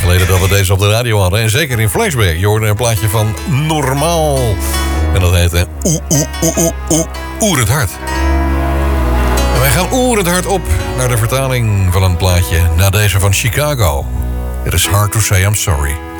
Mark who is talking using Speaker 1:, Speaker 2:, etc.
Speaker 1: geleden dat we deze op de radio hadden. En zeker in Flashback. Je hoorde een plaatje van Normaal. En dat heette Oerend Hart. En wij gaan oerend hard op naar de vertaling van een plaatje. Na deze van Chicago. It is hard to say I'm sorry.